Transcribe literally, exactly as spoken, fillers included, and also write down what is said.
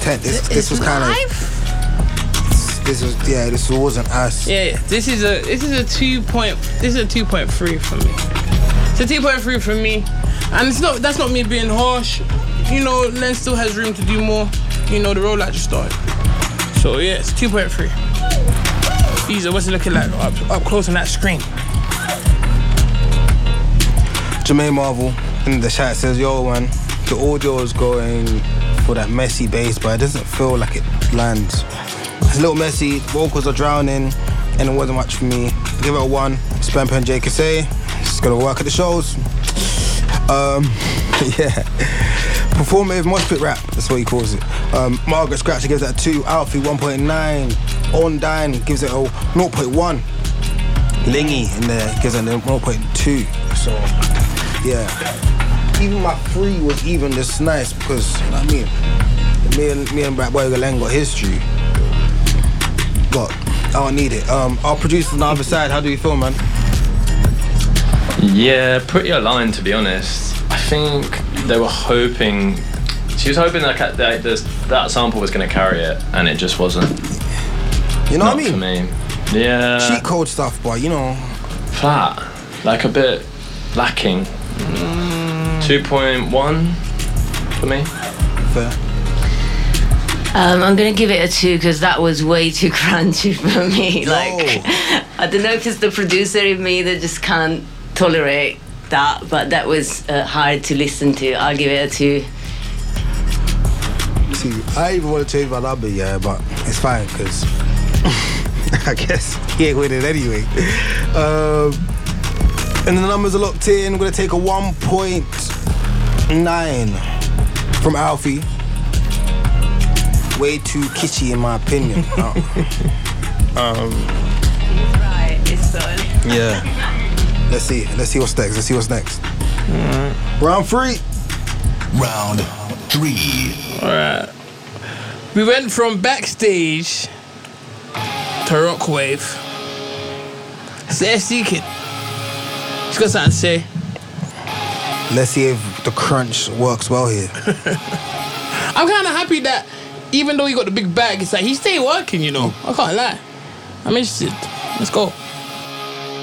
intent. This, this was kind of. This was yeah. This wasn't us. Yeah, yeah. This is a this is a two point. This is a two point three for me. It's a two point three for me, and it's not. That's not me being harsh. You know, Len still has room to do more. You know, the rollout just started. So yeah, it's two point three. Easy. What's it looking like up, up close on that screen? Jermaine Marvel in the chat says, "Yo, man, the audio is going for that messy bass, but it doesn't feel like it lands. It's a little messy. Vocals are drowning, and it wasn't much for me. Give it a one. Spam Pen J K say, it's gonna work at the shows. Um, yeah." Performative mosh pit rap, that's what he calls it. Um, Margaret Scratcher gives that a two. Alfie one point nine. Ondine gives it a zero point one. Lingy in there gives it a zero point two. So, yeah. Even my three was even just nice because, you know what I mean? Me and, me and Black Boy Galang got history. But I don't need it. Um, our producer on the other side, how do you feel, man? Yeah, pretty aligned, to be honest. I think they were hoping, she was hoping that that, that sample was going to carry it, and it just wasn't. You know Not what I mean? For me. Yeah. Cheat code stuff, but you know. Flat. Like a bit lacking. Mm. two point one for me. Fair. Um, I'm gonna give it a two because that was way too crunchy for me. Yo. Like, I don't know if it's the producer in me that just can't tolerate that, but that was uh, hard to listen to. I'll give it a two. See, I even want to change my number, yeah, but it's fine because I guess he ain't winning anyway. Um, and the numbers are locked in. I'm gonna take a one point nine from Alfie. Way too kitschy in my opinion. Oh. um, He's right, it's done. yeah. Let's see. Let's see what's next. Let's see what's next. Right. Round three. Round three. Alright. We went from backstage to Rockwave. It's the S C Kid. He's got something to say. Let's see if the crunch works well here. I'm kind of happy that even though he got the big bag, it's like he stayed working, you know. I can't lie. I'm interested. Let's go.